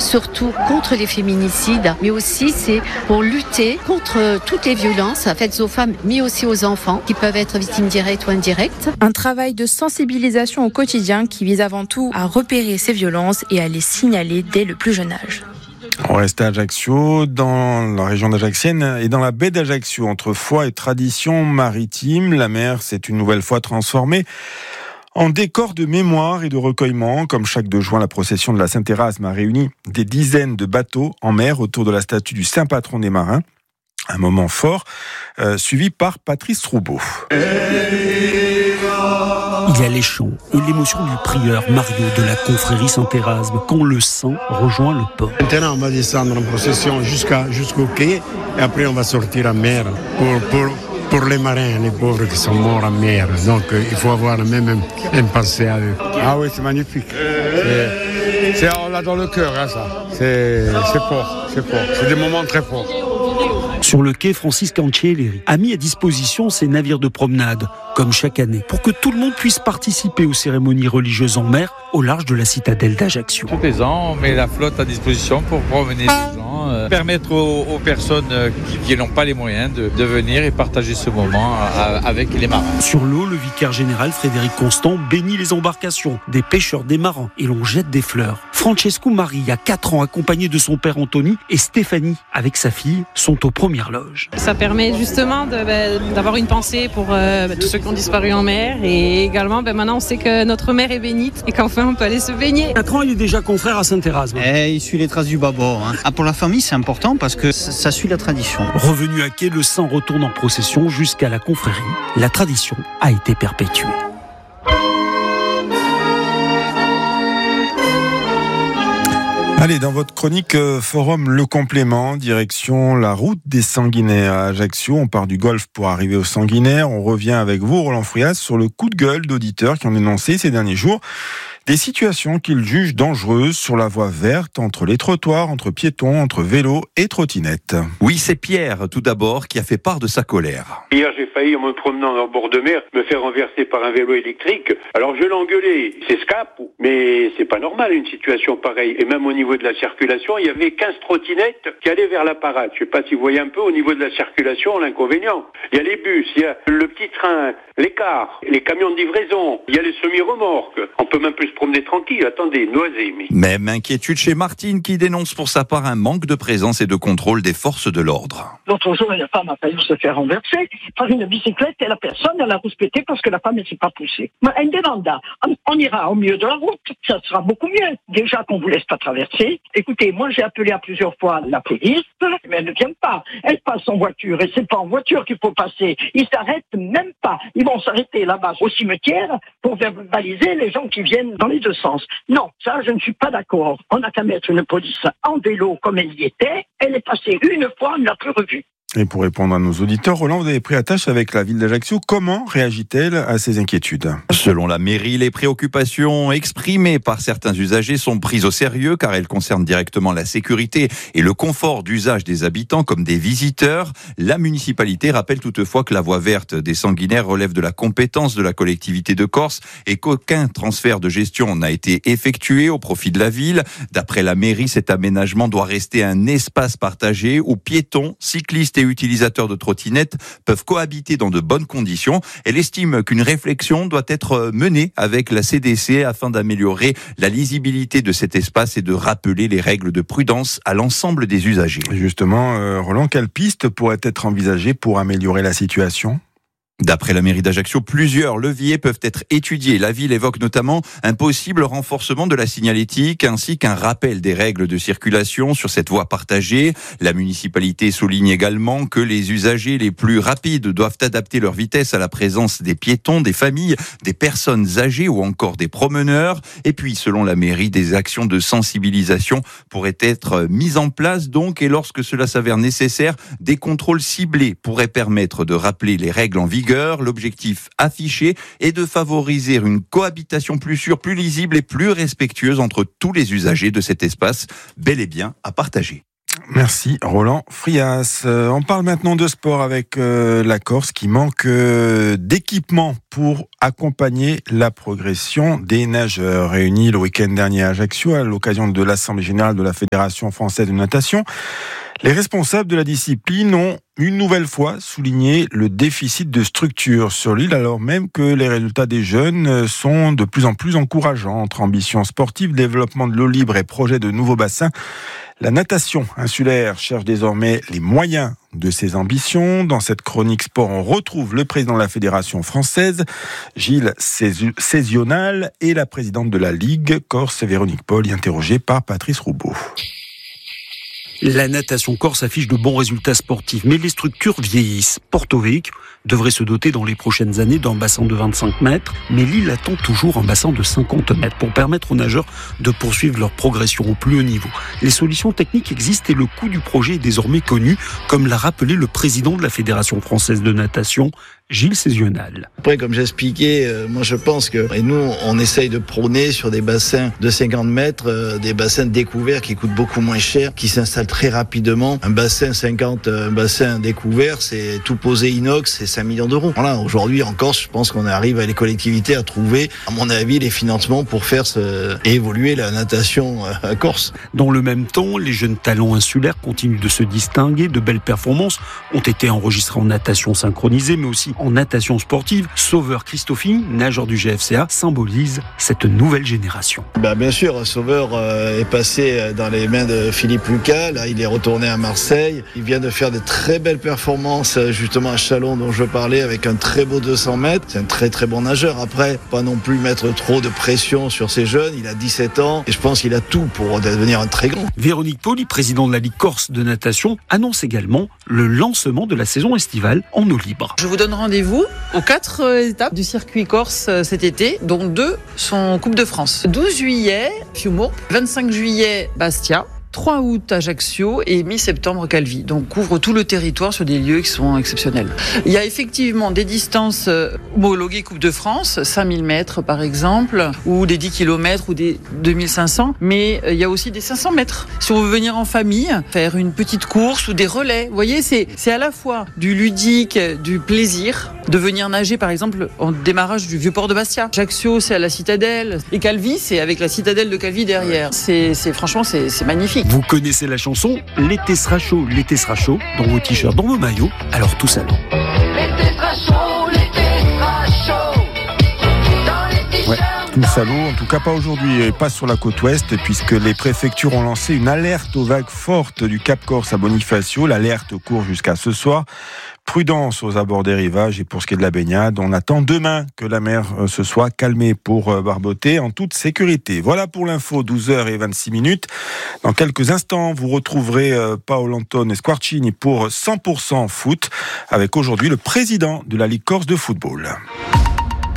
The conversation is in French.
surtout contre les féminicides, mais aussi c'est pour lutter contre toutes les violences faites aux femmes, mais aussi aux enfants qui peuvent être victimes directes ou indirectes. Un travail de sensibilisation au quotidien qui vise avant tout à repérer ces violences et à les signaler dès le plus jeune âge. On reste à Ajaccio, dans la région d'Ajaccienne et dans la baie d'Ajaccio, entre foi et tradition maritime. La mer s'est une nouvelle fois transformée en décor de mémoire et de recueillement. Comme chaque 2 juin, la procession de la Saint-Érasme a réuni des dizaines de bateaux en mer autour de la statue du saint patron des marins. Un moment fort, suivi par Patrice Troubaud. Il y a les chants et l'émotion du prieur Mario de la confrérie Saint-Érasme quand le sang rejoint le port. Maintenant, on va descendre en procession jusqu'au quai et après on va sortir en mer pour les marins, les pauvres qui sont morts en mer. Donc il faut avoir même un pensée à eux. Ah oui, c'est magnifique. On l'a dans le cœur, hein, ça. C'est fort, c'est des moments très forts. Sur le quai, Francis Cancelleri a mis à disposition ses navires de promenade, comme chaque année, pour que tout le monde puisse participer aux cérémonies religieuses en mer au large de la citadelle d'Ajaccio. Tous les ans, on met la flotte à disposition pour promener les gens, permettre aux personnes qui n'ont pas les moyens de venir et partager ce moment avec les marins. Sur l'eau, le vicaire général Frédéric Constant bénit les embarcations, des pêcheurs, des marins, et l'on jette des fleurs. Francesco Marie, a 4 ans, accompagné de son père Anthony, et Stéphanie, avec sa fille, sont aux premières loges. Ça permet justement d'avoir une pensée pour tous ceux qui ont disparu en mer, et également maintenant on sait que notre mer est bénite et qu'enfin on peut aller se baigner. 4 ans, il est déjà confrère à Saint-Érasme. Il suit les traces du bâbord. Pour la famille, c'est important parce que ça suit la tradition. Revenu à quai, le saint retourne en procession jusqu'à la confrérie. La tradition a été perpétuée. Allez, dans votre chronique Forum Le Complément, direction la route des Sanguinaires à Ajaccio. On part du Golfe pour arriver aux Sanguinaires. On revient avec vous, Roland Frias, sur le coup de gueule d'auditeurs qui ont dénoncé ces derniers jours des situations qu'ils jugent dangereuses sur la voie verte, entre les trottoirs, entre piétons, entre vélos et trottinettes. Oui, c'est Pierre, tout d'abord, qui a fait part de sa colère. Hier, j'ai failli, en me promenant en bord de mer, me faire renverser par un vélo électrique. Alors je l'ai engueulé, il s'escape, mais c'est pas normal une situation pareille. Et même au niveau de la circulation, il y avait 15 trottinettes qui allaient vers la parade. Je sais pas si vous voyez un peu au niveau de la circulation l'inconvénient. Il y a les bus, il y a le petit train, les cars, les camions de livraison, il y a les semi-remorques. On peut même plus se promener tranquille, attendez, noisé. Même inquiétude chez Martine qui dénonce pour sa part un manque de présence et de contrôle des forces de l'ordre. L'autre jour, une femme a failli se faire renverser par une bicyclette et la personne, elle a rouspété parce que la femme ne s'est pas poussée. Mais on ira au milieu de la route, ça sera beaucoup mieux. Déjà qu'on vous laisse pas traverser. Écoutez, moi j'ai appelé à plusieurs fois la police, mais elle ne vient pas. Elle passe en voiture et c'est pas en voiture qu'il faut passer. Ils s'arrêtent même pas. Ils vont s'arrêter là-bas au cimetière pour verbaliser les gens qui viennent dans les deux sens. Non, ça je ne suis pas d'accord. On n'a qu'à mettre une police en vélo comme elle y était. Elle est passée une fois, on ne l'a plus revue. Et pour répondre à nos auditeurs, Roland, vous avez pris attache avec la ville d'Ajaccio. Comment réagit-elle à ces inquiétudes ? Selon la mairie, les préoccupations exprimées par certains usagers sont prises au sérieux car elles concernent directement la sécurité et le confort d'usage des habitants comme des visiteurs. La municipalité rappelle toutefois que la voie verte des Sanguinaires relève de la compétence de la collectivité de Corse et qu'aucun transfert de gestion n'a été effectué au profit de la ville. D'après la mairie, cet aménagement doit rester un espace partagé où piétons, cyclistes et utilisateurs de trottinettes peuvent cohabiter dans de bonnes conditions. Elle estime qu'une réflexion doit être menée avec la CDC afin d'améliorer la lisibilité de cet espace et de rappeler les règles de prudence à l'ensemble des usagers. Justement, Roland, quelle piste pourrait être envisagée pour améliorer la situation ? D'après la mairie d'Ajaccio, plusieurs leviers peuvent être étudiés. La ville évoque notamment un possible renforcement de la signalétique ainsi qu'un rappel des règles de circulation sur cette voie partagée. La municipalité souligne également que les usagers les plus rapides doivent adapter leur vitesse à la présence des piétons, des familles, des personnes âgées ou encore des promeneurs. Et puis, selon la mairie, des actions de sensibilisation pourraient être mises en place donc, et lorsque cela s'avère nécessaire, des contrôles ciblés pourraient permettre de rappeler les règles en vigueur. L'objectif affiché est de favoriser une cohabitation plus sûre, plus lisible et plus respectueuse entre tous les usagers de cet espace bel et bien à partager. Merci Roland Frias. On parle maintenant de sport avec la Corse qui manque d'équipement pour accompagner la progression des nageurs. Réunis le week-end dernier à Ajaccio à l'occasion de l'Assemblée générale de la Fédération française de natation, les responsables de la discipline ont une nouvelle fois souligné le déficit de structure sur l'île, alors même que les résultats des jeunes sont de plus en plus encourageants. Entre ambition sportive, développement de l'eau libre et projet de nouveaux bassins, la natation insulaire cherche désormais les moyens de ses ambitions. Dans cette chronique sport, on retrouve le président de la Fédération française, Gilles Césional, et la présidente de la Ligue Corse, Véronique Paul, interrogée par Patrice Roubaud. La natation corse affiche de bons résultats sportifs, mais les structures vieillissent. Porto Vecchio devrait se doter dans les prochaines années d'un bassin de 25 mètres, mais l'île attend toujours un bassin de 50 mètres pour permettre aux nageurs de poursuivre leur progression au plus haut niveau. Les solutions techniques existent et le coût du projet est désormais connu, comme l'a rappelé le président de la Fédération française de natation, Gilles Césional. Après, comme j'expliquais, moi je pense que, et nous on essaye de prôner sur des bassins de 50 mètres, des bassins découverts qui coûtent beaucoup moins cher, qui s'installent très rapidement. Un bassin 50, un bassin découvert, c'est tout posé inox, c'est 5 millions d'euros. Voilà, aujourd'hui en Corse, je pense qu'on arrive à les collectivités à trouver, à mon avis, les financements pour faire évoluer la natation à Corse. Dans le même temps, les jeunes talents insulaires continuent de se distinguer. De belles performances ont été enregistrées en natation synchronisée, mais aussi en natation sportive. Sauveur Christophine, nageur du GFCA, symbolise cette nouvelle génération. Bien sûr, Sauveur est passé dans les mains de Philippe Lucas. Là, il est retourné à Marseille. Il vient de faire de très belles performances justement à Chalon dont je parlais, avec un très beau 200 mètres. C'est un très très bon nageur. Après, pas non plus mettre trop de pression sur ces jeunes. Il a 17 ans et je pense qu'il a tout pour devenir un très grand. Véronique Paul, président de la Ligue Corse de natation, annonce également le lancement de la saison estivale en eau libre. Je vous donne rendez-vous aux 4 étapes du circuit corse cet été, dont 2 sont Coupe de France. 12 juillet, Fiumo, 25 juillet, Bastia, 3 août Ajaccio et mi-septembre Calvi. Donc couvre tout le territoire sur des lieux qui sont exceptionnels. Il y a effectivement des distances homologuées Coupe de France, 5000 mètres par exemple, ou des 10 km ou des 2500, mais il y a aussi des 500 mètres. Si on veut venir en famille, faire une petite course ou des relais, vous voyez, c'est à la fois du ludique, du plaisir, de venir nager par exemple en démarrage du Vieux-Port de Bastia. Ajaccio, c'est à la Citadelle, et Calvi, c'est avec la Citadelle de Calvi derrière. Franchement, c'est magnifique. Vous connaissez la chanson « L'été sera chaud, dans vos t-shirts, dans vos maillots, alors tous allons. L'été sera chaud, l'été sera chaud, dans les t-shirts. Ouais, tous allons, en tout cas pas aujourd'hui, et pas sur la côte ouest, puisque les préfectures ont lancé une alerte aux vagues fortes du Cap Corse à Bonifacio. L'alerte court jusqu'à ce soir. Prudence aux abords des rivages, et pour ce qui est de la baignade, on attend demain que la mer se soit calmée pour barboter en toute sécurité. Voilà pour l'info, 12h26. Dans quelques instants, vous retrouverez Paolo Antone Squarcini pour 100% foot, avec aujourd'hui le président de la Ligue Corse de football.